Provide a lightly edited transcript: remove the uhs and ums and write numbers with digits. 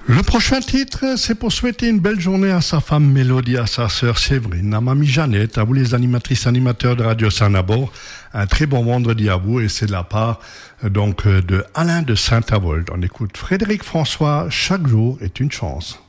Le prochain titre, c'est pour souhaiter une belle journée à sa femme Mélodie, à sa sœur Séverine, à mamie Jeannette, à vous les animatrices animateurs de Radio Saint-Nabord. Un très bon vendredi à vous et c'est de la part donc de Alain de Saint-Avold. On écoute Frédéric François, chaque jour est une chance.